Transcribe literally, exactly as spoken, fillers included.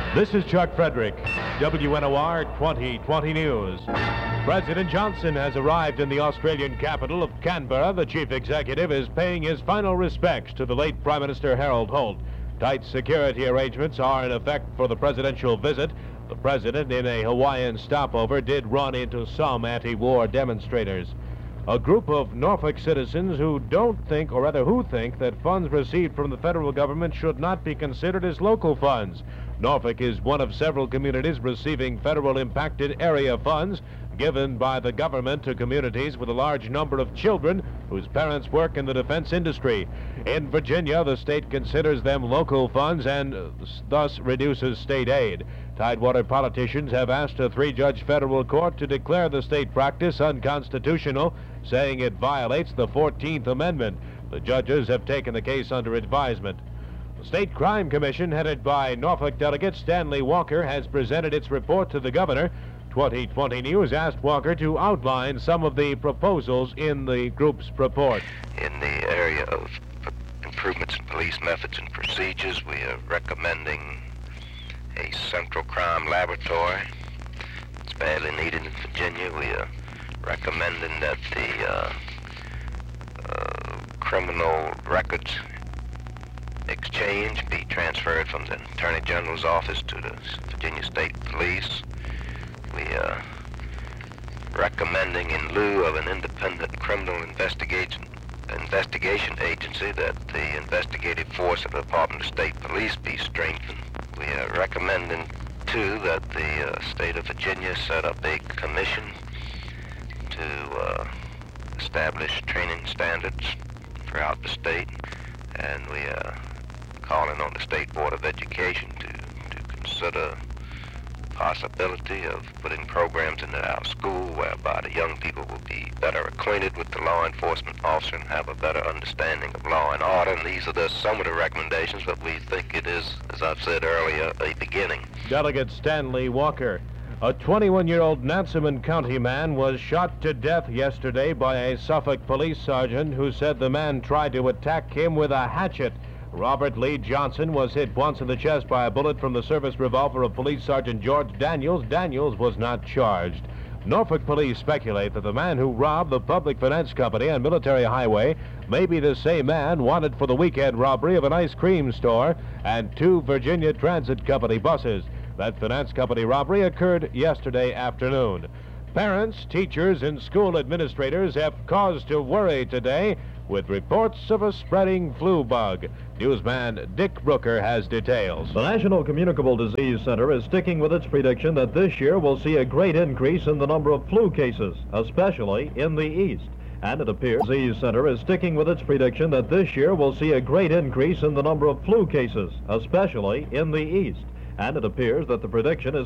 This is Chuck Frederick, W N O R twenty twenty News. President Johnson has arrived in the Australian capital of Canberra. The chief executive is paying his final respects to the late Prime Minister Harold Holt. Tight security arrangements are in effect for the presidential visit. The president, in a Hawaiian stopover, did run into some anti-war demonstrators. A group of Norfolk citizens who don't think, or rather who think, that funds received from the federal government should not be considered as local funds. Norfolk is one of several communities receiving federal impacted area funds given by the government to communities with a large number of children whose parents work in the defense industry. In Virginia, the state considers them local funds and uh, thus reduces state aid. Tidewater politicians have asked a three-judge federal court to declare the state practice unconstitutional, saying it violates the fourteenth Amendment. The judges have taken the case under advisement. The State Crime Commission, headed by Norfolk delegate Stanley Walker, has presented its report to the governor. twenty twenty News asked Walker to outline some of the proposals in the group's report. In the area of improvements in police methods and procedures, we are recommending a central crime laboratory. It's badly needed in Virginia. We are recommending that the uh, uh, criminal records exchange be transferred from the Attorney General's office to the Virginia State Police. We are recommending, in lieu of an independent criminal investigation investigation agency, that the investigative force of the Department of State Police be strengthened. We are recommending, too, that the uh, state of Virginia set up a commission to uh, establish training standards throughout the state, and we are calling on the State Board of Education to, to consider the possibility of putting programs into our school whereby the young people will be better acquainted with the law enforcement officer and have a better understanding of law and order. And these are the, some of the recommendations, but we think it is, as I've said earlier, a beginning. Delegate Stanley Walker. A twenty-one-year-old Nansemond County man was shot to death yesterday by a Suffolk police sergeant who said the man tried to attack him with a hatchet. Robert Lee Johnson was hit once in the chest by a bullet from the service revolver of Police Sergeant George Daniels. Daniels was not charged. Norfolk police speculate that the man who robbed the public finance company on Military Highway may be the same man wanted for the weekend robbery of an ice cream store and two Virginia Transit Company buses. That finance company robbery occurred yesterday afternoon. Parents, teachers, and school administrators have cause to worry today with reports of a spreading flu bug. Newsman Dick Brooker has details. The National Communicable Disease Center is sticking with its prediction that this year will see a great increase in the number of flu cases, especially in the East. And it appears the Disease Center is sticking with its prediction that this year will see a great increase in the number of flu cases, especially in the East. And it appears that the prediction is